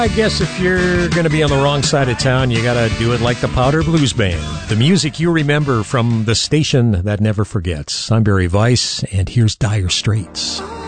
I guess if you're going to be on the wrong side of town, you got to do it like the Powder Blues Band. The music you remember from the station that never forgets. I'm Barry Weiss, and here's Dire Straits.